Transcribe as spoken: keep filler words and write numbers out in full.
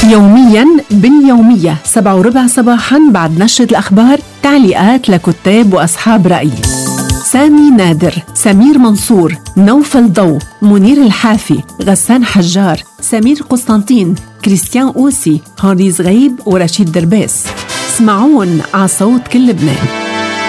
يومياً باليومية سبعة وربع صباحاً بعد نشرة الأخبار تعليقات لكتاب وأصحاب رأي: سامي نادر، سمير منصور، نوفل ضو، منير الحافي، غسان حجار، سمير قسطنطين، كريستيان أوسي، هانري زغيب ورشيد دربيس. اسمعون على صوت كل لبنان.